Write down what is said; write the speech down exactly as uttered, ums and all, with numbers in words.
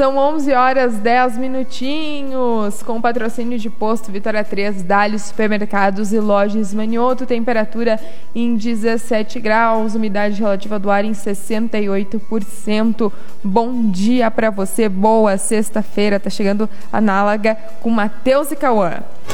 São onze horas, dez minutinhos, com patrocínio de Posto Vitória três, Dali Supermercados e Lojas Manioto, temperatura em dezessete graus, umidade relativa do ar em sessenta e oito por cento. Bom dia para você, boa sexta-feira, tá chegando Análoga com Matheus e Cauã.